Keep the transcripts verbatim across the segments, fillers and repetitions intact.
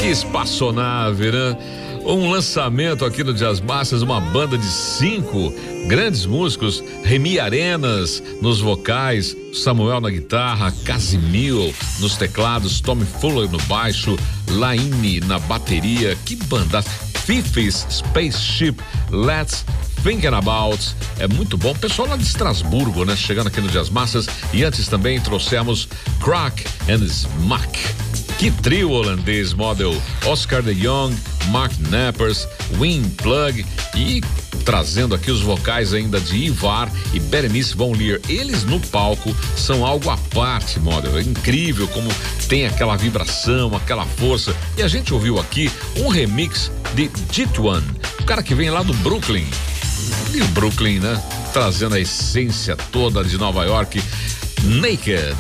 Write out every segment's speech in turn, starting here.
espaçonave, né? Um lançamento aqui no Jazz Masters, uma banda de cinco grandes músicos, Remy Arenas nos vocais, Samuel na guitarra, Casimiro nos teclados, Tommy Fuller no baixo, Laine na bateria, que banda! Fifty's Spaceship, Let's Thinking About, é muito bom. Pessoal lá de Estrasburgo, né? Chegando aqui no Jazz Masters. E antes também trouxemos Crack and Smack. Que trio holandês, model Oscar de Jong, Mark Knappers, Wim Plug e trazendo aqui os vocais ainda de Ivar e Berenice Von Leer. Eles no palco são algo à parte, model. É incrível como tem aquela vibração, aquela força. E a gente ouviu aqui um remix de Jituan, o cara que vem lá do Brooklyn. E o Brooklyn, né? Trazendo a essência toda de Nova York. Naked.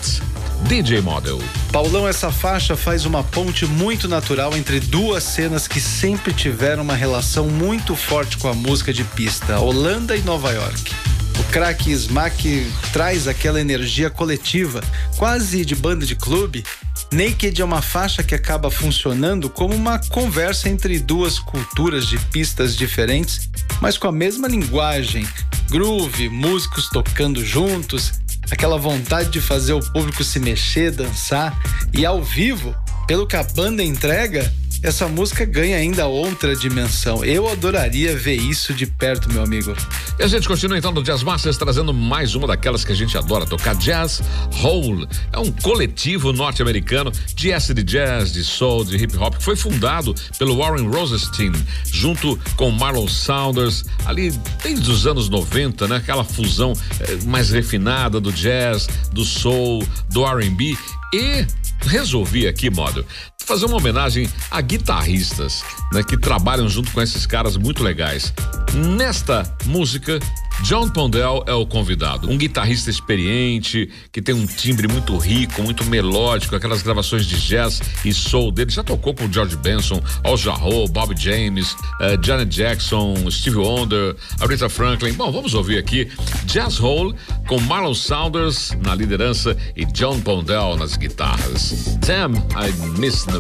D J Model. Paulão, essa faixa faz uma ponte muito natural entre duas cenas que sempre tiveram uma relação muito forte com a música de pista, Holanda e Nova York. O Crack Smack traz aquela energia coletiva, quase de banda de clube. Naked é uma faixa que acaba funcionando como uma conversa entre duas culturas de pistas diferentes, mas com a mesma linguagem, groove, músicos tocando juntos, aquela vontade de fazer o público se mexer, dançar. E ao vivo, pelo que a banda entrega, essa música ganha ainda outra dimensão. Eu adoraria ver isso de perto, meu amigo. E a gente continua então no Jazz Masters trazendo mais uma daquelas que a gente adora tocar, Jazz Hole. É um coletivo norte-americano de acid jazz, de soul, de hip hop, que foi fundado pelo Warren Rosenstein, junto com Marlon Saunders, ali desde os anos noventa, né? Aquela fusão eh, mais refinada do jazz, do soul, do R and B. E resolvi aqui, modo, fazer uma homenagem a guitarristas, né, que trabalham junto com esses caras muito legais. Nesta música, John Pondell é o convidado, um guitarrista experiente, que tem um timbre muito rico, muito melódico, aquelas gravações de jazz e soul dele. Já tocou com o George Benson, Al Jarreau, Bob James, uh, Janet Jackson, Stevie Wonder, Aretha Franklin. Bom, vamos ouvir aqui Jazz Hole com Marlon Saunders na liderança e John Pondell nas guitarras. Damn, I Miss New